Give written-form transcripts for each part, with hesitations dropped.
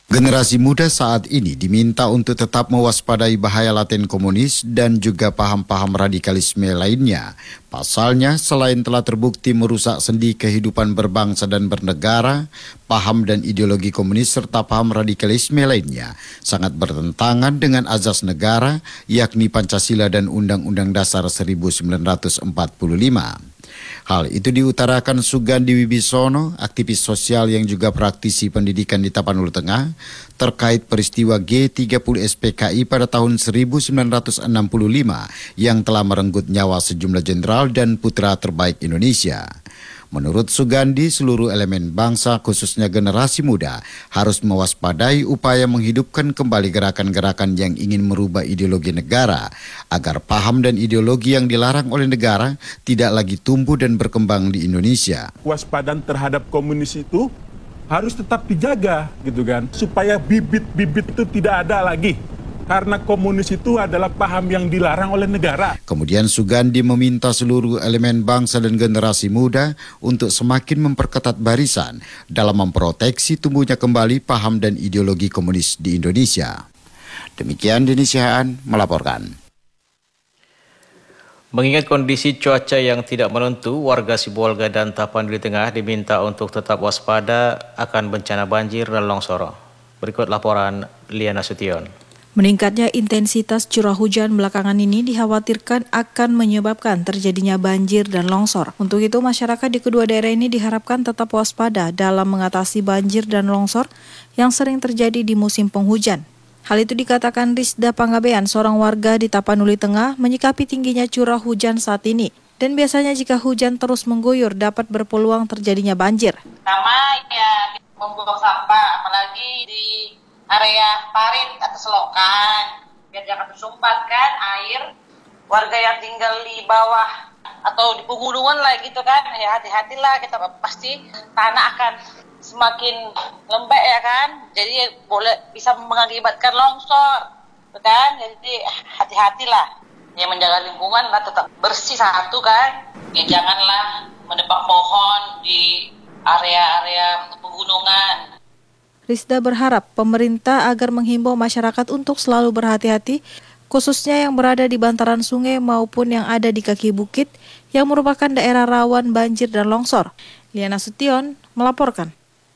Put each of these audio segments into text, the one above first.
Generasi muda saat ini diminta untuk tetap mewaspadai bahaya laten komunis dan juga paham-paham radikalisme lainnya. Pasalnya, selain telah terbukti merusak sendi kehidupan berbangsa dan bernegara, paham dan ideologi komunis serta paham radikalisme lainnya sangat bertentangan dengan azas negara, yakni Pancasila dan Undang-Undang Dasar 1945. Hal itu diutarakan Sugandi Wibisono, aktivis sosial yang juga praktisi pendidikan di Tapanuli Tengah, terkait peristiwa G30 SPKI pada tahun 1965 yang telah merenggut nyawa sejumlah jenderal dan putra terbaik Indonesia. Menurut Sugandi, seluruh elemen bangsa, khususnya generasi muda, harus mewaspadai upaya menghidupkan kembali gerakan-gerakan yang ingin merubah ideologi negara, agar paham dan ideologi yang dilarang oleh negara tidak lagi tumbuh dan berkembang di Indonesia. Waspadaan terhadap komunis itu harus tetap dijaga, gitu kan, supaya bibit-bibit itu tidak ada lagi. Karena komunis itu adalah paham yang dilarang oleh negara. Kemudian Sugandi meminta seluruh elemen bangsa dan generasi muda untuk semakin memperketat barisan dalam memproteksi tumbuhnya kembali paham dan ideologi komunis di Indonesia. Demikian Denny Sihaan melaporkan. Mengingat kondisi cuaca yang tidak menentu, warga Sibolga dan Tapanuli Tengah diminta untuk tetap waspada akan bencana banjir dan longsor. Berikut laporan Liana Sution. Meningkatnya intensitas curah hujan belakangan ini dikhawatirkan akan menyebabkan terjadinya banjir dan longsor. Untuk itu, masyarakat di kedua daerah ini diharapkan tetap waspada dalam mengatasi banjir dan longsor yang sering terjadi di musim penghujan. Hal itu dikatakan Rizda Panggabean, seorang warga di Tapanuli Tengah, menyikapi tingginya curah hujan saat ini. Dan biasanya jika hujan terus mengguyur dapat berpeluang terjadinya banjir. Pertama ya membuang sampah, apalagi di area parit atau selokan, biar jangan tersumpat kan air. Warga yang tinggal di bawah atau di pegunungan lah gitu kan, ya hati-hatilah, kita pasti tanah akan semakin lembek ya kan, jadi bisa mengakibatkan longsor, kan? Jadi hati-hatilah, ya menjaga lingkungan lah, tetap bersih satu kan, ya janganlah menebang pohon di area-area pegunungan. Rizda berharap pemerintah agar menghimbau masyarakat untuk selalu berhati-hati, khususnya yang berada di bantaran sungai maupun yang ada di kaki bukit yang merupakan daerah rawan banjir dan longsor. Liana Sution melaporkan.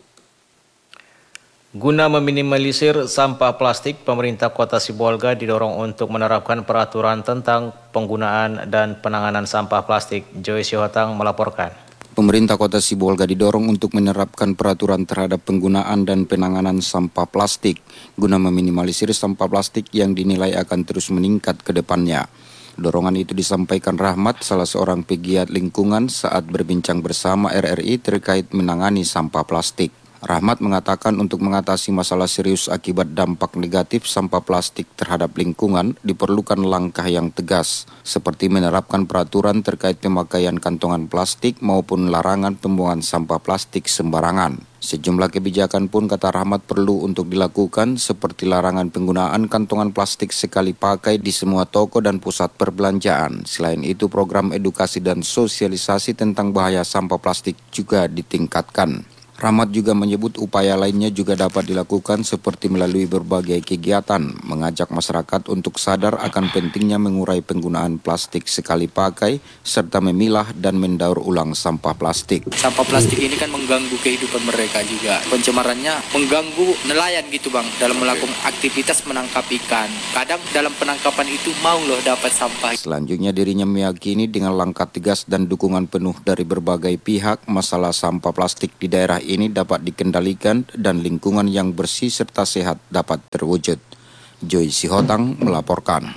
Guna meminimalisir sampah plastik, pemerintah Kota Sibolga didorong untuk menerapkan peraturan tentang penggunaan dan penanganan sampah plastik. Joy Sihoatang melaporkan. Pemerintah Kota Sibolga didorong untuk menerapkan peraturan terhadap penggunaan dan penanganan sampah plastik guna meminimalisir sampah plastik yang dinilai akan terus meningkat ke depannya. Dorongan itu disampaikan Rahmat, salah seorang pegiat lingkungan, saat berbincang bersama RRI terkait menangani sampah plastik. Rahmat mengatakan untuk mengatasi masalah serius akibat dampak negatif sampah plastik terhadap lingkungan diperlukan langkah yang tegas, seperti menerapkan peraturan terkait pemakaian kantongan plastik maupun larangan pembuangan sampah plastik sembarangan. Sejumlah kebijakan pun kata Rahmat perlu untuk dilakukan, seperti larangan penggunaan kantongan plastik sekali pakai di semua toko dan pusat perbelanjaan. Selain itu, program edukasi dan sosialisasi tentang bahaya sampah plastik juga ditingkatkan. Rahmat juga menyebut upaya lainnya juga dapat dilakukan, seperti melalui berbagai kegiatan, mengajak masyarakat untuk sadar akan pentingnya mengurai penggunaan plastik sekali pakai, serta memilah dan mendaur ulang sampah plastik. Sampah plastik ini kan mengganggu kehidupan mereka juga. Pencemarannya mengganggu nelayan gitu bang, dalam melakukan aktivitas menangkap ikan. Kadang dalam penangkapan itu mau loh dapat sampah. Selanjutnya dirinya meyakini dengan langkah tegas dan dukungan penuh dari berbagai pihak, masalah sampah plastik di daerah ini dapat dikendalikan dan lingkungan yang bersih serta sehat dapat terwujud. Joy Sihoatang melaporkan.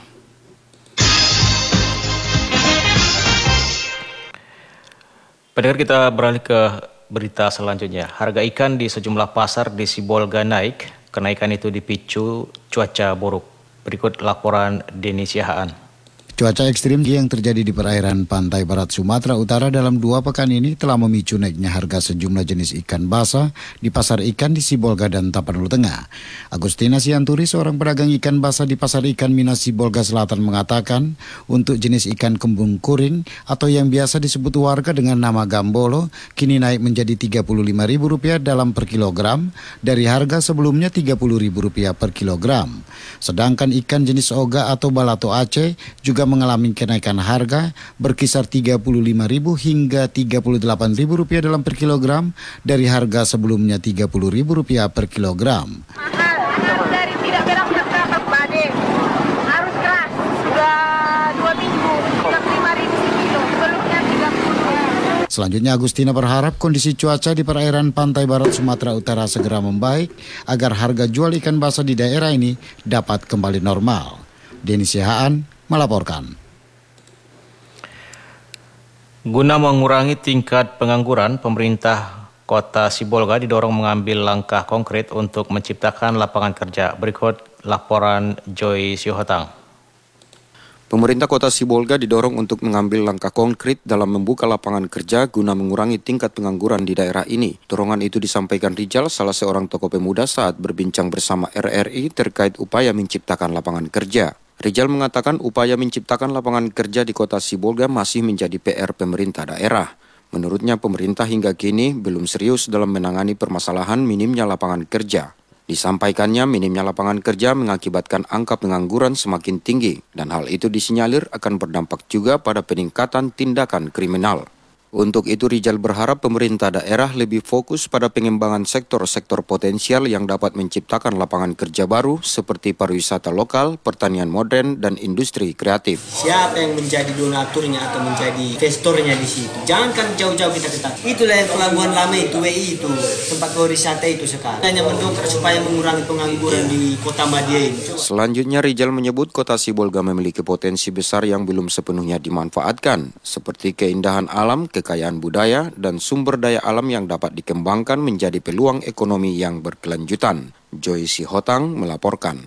Pendengar, kita beralih ke berita selanjutnya. Harga ikan di sejumlah pasar di Sibolga naik. Kenaikan itu dipicu cuaca buruk. Berikut laporan Denny Sihaan. Cuaca ekstrim yang terjadi di perairan pantai barat Sumatera Utara dalam 2 pekan ini telah memicu naiknya harga sejumlah jenis ikan basah di pasar ikan di Sibolga dan Tapanuli Tengah. Agustina Sianturi, seorang pedagang ikan basah di pasar ikan Minas Sibolga Selatan, mengatakan untuk jenis ikan kembung kuring atau yang biasa disebut warga dengan nama gambolo kini naik menjadi Rp35.000 dalam per kilogram dari harga sebelumnya Rp30.000 per kilogram. Sedangkan ikan jenis oga atau balato Aceh juga mengalami kenaikan harga berkisar Rp35.000 hingga Rp38.000 dalam per kilogram dari harga sebelumnya Rp30.000 per kilogram. Mahal, dari tidak berak ke bade, harus keras, sudah 2 minggu, Rp5.000 sekilo, sebelumnya 30. Selanjutnya Agustina berharap kondisi cuaca di perairan pantai barat Sumatera Utara segera membaik agar harga jual ikan basah di daerah ini dapat kembali normal. Denny Sihaan melaporkan. Guna mengurangi tingkat pengangguran, pemerintah Kota Sibolga didorong mengambil langkah konkret untuk menciptakan lapangan kerja. Berikut laporan Joy Siohotang. Pemerintah Kota Sibolga didorong untuk mengambil langkah konkret dalam membuka lapangan kerja guna mengurangi tingkat pengangguran di daerah ini. Dorongan itu disampaikan Rijal, salah seorang tokoh pemuda, saat berbincang bersama RRI terkait upaya menciptakan lapangan kerja. Rijal mengatakan upaya menciptakan lapangan kerja di Kota Sibolga masih menjadi PR pemerintah daerah. Menurutnya pemerintah hingga kini belum serius dalam menangani permasalahan minimnya lapangan kerja. Disampaikannya minimnya lapangan kerja mengakibatkan angka pengangguran semakin tinggi dan hal itu disinyalir akan berdampak juga pada peningkatan tindakan kriminal. Untuk itu Rijal berharap pemerintah daerah lebih fokus pada pengembangan sektor-sektor potensial yang dapat menciptakan lapangan kerja baru seperti pariwisata lokal, pertanian modern, dan industri kreatif. Siapa yang menjadi donaturnya atau menjadi investornya di situ? Jangankan jauh-jauh kita tetap. Itulah yang pelabuhan lama itu, WI itu, tempat wisata itu sekarang. Hanya mendongkrak supaya mengurangi pengangguran di Kota Madia ini. Selanjutnya Rijal menyebut Kota Sibolga memiliki potensi besar yang belum sepenuhnya dimanfaatkan, seperti keindahan alam, kekayaan budaya, dan sumber daya alam yang dapat dikembangkan menjadi peluang ekonomi yang berkelanjutan. Joy Siohotang melaporkan.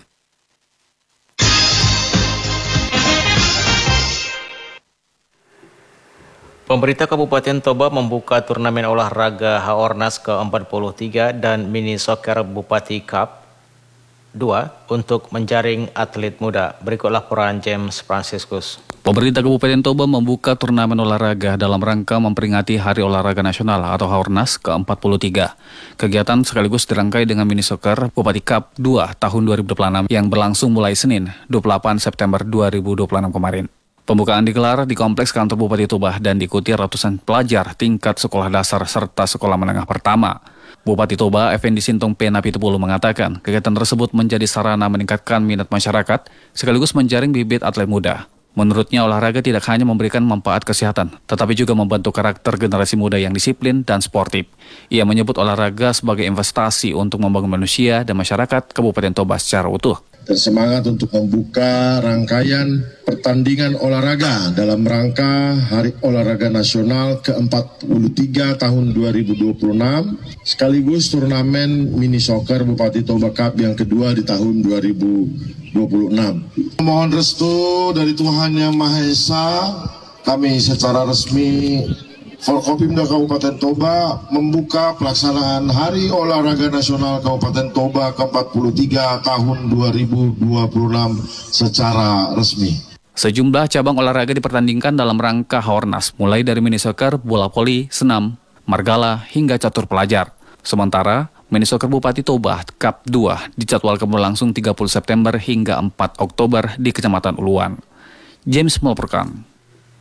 Pemerintah Kabupaten Toba membuka turnamen olahraga Haornas ke-43 dan Mini Soccer Bupati Cup 2 untuk menjaring atlet muda. Berikut laporan James Franciscus. Pemerintah Kabupaten Toba membuka turnamen olahraga dalam rangka memperingati Hari Olahraga Nasional atau Haornas ke-43. Kegiatan sekaligus dirangkai dengan Mini Soccer Bupati Cup 2 tahun 2026 yang berlangsung mulai Senin 28 September 2026 kemarin. Pembukaan digelar di Kompleks Kantor Bupati Toba dan diikuti ratusan pelajar tingkat sekolah dasar serta sekolah menengah pertama. Bupati Toba, Effendi Sintong Pena Pitupulu mengatakan kegiatan tersebut menjadi sarana meningkatkan minat masyarakat sekaligus menjaring bibit atlet muda. Menurutnya olahraga tidak hanya memberikan manfaat kesehatan, tetapi juga membentuk karakter generasi muda yang disiplin dan sportif. Ia menyebut olahraga sebagai investasi untuk membangun manusia dan masyarakat Kabupaten Toba secara utuh. Dan semangat untuk membuka rangkaian pertandingan olahraga dalam rangka Hari Olahraga Nasional ke-43 tahun 2026 sekaligus turnamen Mini Soccer Bupati Toba Cup yang kedua di tahun 2026. Mohon restu dari Tuhan Yang Maha Esa, kami secara resmi Forkopimda Kabupaten Toba membuka pelaksanaan Hari Olahraga Nasional Kabupaten Toba ke-43 tahun 2026 secara resmi. Sejumlah cabang olahraga dipertandingkan dalam rangka Haornas, mulai dari mini soccer, bola voli, senam, margala, hingga catur pelajar. Sementara, Mini Soccer Bupati Toba Cup 2 dijadwalkan berlangsung 30 September hingga 4 Oktober di Kecamatan Uluan. James melaporkan.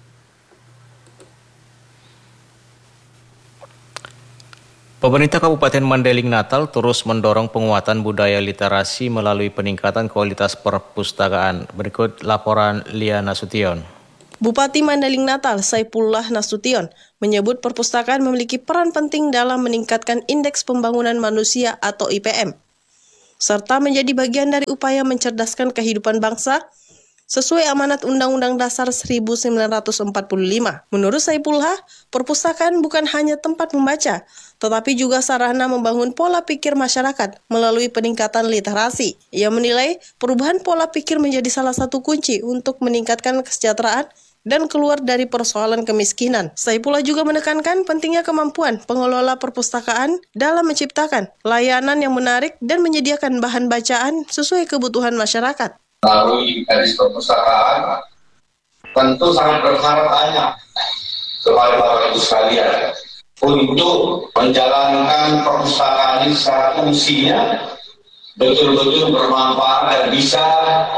Pemerintah Kabupaten Mandailing Natal terus mendorong penguatan budaya literasi melalui peningkatan kualitas perpustakaan. Berikut laporan Lia Nasution. Bupati Mandailing Natal, Saipullah Nasution, menyebut perpustakaan memiliki peran penting dalam meningkatkan Indeks Pembangunan Manusia atau IPM, serta menjadi bagian dari upaya mencerdaskan kehidupan bangsa sesuai amanat Undang-Undang Dasar 1945. Menurut Saipullah, perpustakaan bukan hanya tempat membaca, tetapi juga sarana membangun pola pikir masyarakat melalui peningkatan literasi. Ia menilai perubahan pola pikir menjadi salah satu kunci untuk meningkatkan kesejahteraan dan keluar dari persoalan kemiskinan. Saipullah juga menekankan pentingnya kemampuan pengelola perpustakaan dalam menciptakan layanan yang menarik dan menyediakan bahan bacaan sesuai kebutuhan masyarakat. Melalui garis perpustakaan, tentu sangat berharap banyak kepada Bapak Ibu sekalian untuk menjalankan perpustakaan ini secara fungsinya betul-betul bermanfaat dan bisa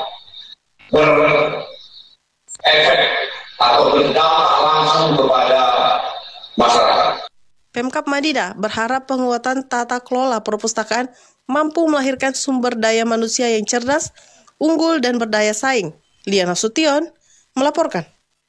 berefek atau berdampak langsung kepada masyarakat. Pemkab Madinah berharap penguatan tata kelola perpustakaan mampu melahirkan sumber daya manusia yang cerdas, unggul, dan berdaya saing. Liana Sution melaporkan.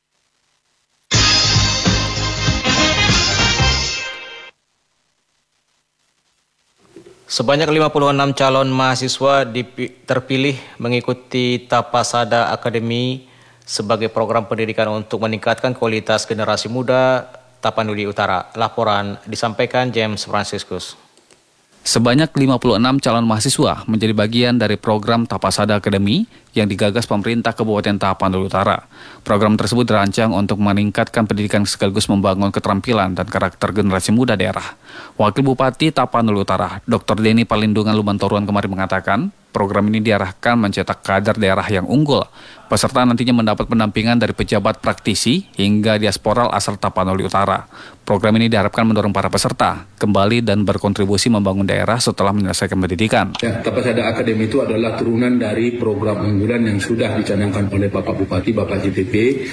Sebanyak 56 calon mahasiswa terpilih mengikuti Tapasada Academy sebagai program pendidikan untuk meningkatkan kualitas generasi muda Tapanuli Utara. Laporan disampaikan James Franciscus. Sebanyak 56 calon mahasiswa menjadi bagian dari program Tapasada Academy yang digagas pemerintah Kabupaten Tapanuli Utara. Program tersebut dirancang untuk meningkatkan pendidikan sekaligus membangun keterampilan dan karakter generasi muda daerah. Wakil Bupati Tapanuli Utara, Dr. Denny Palindungan Lumantoruan kemarin mengatakan, program ini diarahkan mencetak kader daerah yang unggul. Peserta nantinya mendapat pendampingan dari pejabat praktisi hingga diasporal asal Tapanuli Utara. Program ini diharapkan mendorong para peserta kembali dan berkontribusi membangun daerah setelah menyelesaikan pendidikan. Ya, Tapasada Academy itu adalah turunan dari program unggulan yang sudah dicanangkan oleh Bapak Bupati, Bapak JPP,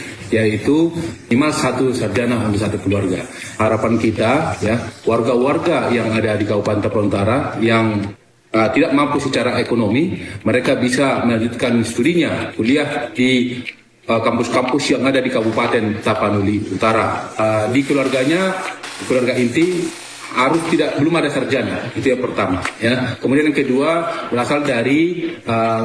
yaitu minimal 1 sarjana untuk 1 keluarga. Harapan kita, ya, warga-warga yang ada di Kabupaten Tapanuli Utara yang tidak mampu secara ekonomi, mereka bisa melanjutkan studinya, kuliah di kampus-kampus yang ada di Kabupaten Tapanuli Utara. Di keluarganya, keluarga inti harus belum ada sarjana, itu yang pertama. Ya. Kemudian yang kedua berasal dari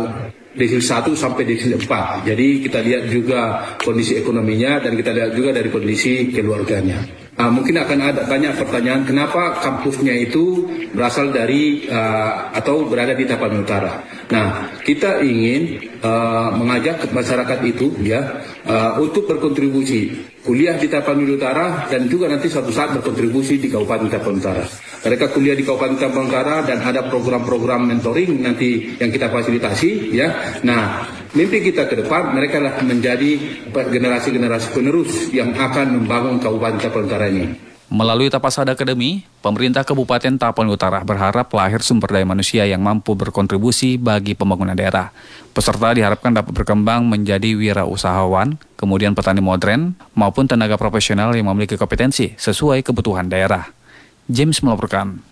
desil 1 sampai desil 4. Jadi kita lihat juga kondisi ekonominya dan kita lihat juga dari kondisi keluarganya. Mungkin akan ada banyak pertanyaan kenapa kampusnya itu berasal dari atau berada di Tapanuli Utara. Nah, kita ingin mengajak masyarakat itu ya untuk berkontribusi kuliah di Tapanuli Utara dan juga nanti suatu saat berkontribusi di Kabupaten Tapanuli Utara. Mereka kuliah di Kabupaten Tapanuli Utara dan ada program-program mentoring nanti yang kita fasilitasi ya. Nah, mimpi kita ke depan mereka lah menjadi generasi-generasi penerus yang akan membangun Kabupaten Tapanuli Utara ini. Melalui Tapasada Academy, pemerintah Kabupaten Tapanuli Utara berharap lahir sumber daya manusia yang mampu berkontribusi bagi pembangunan daerah. Peserta diharapkan dapat berkembang menjadi wirausahawan, kemudian petani modern, maupun tenaga profesional yang memiliki kompetensi sesuai kebutuhan daerah. James melaporkan.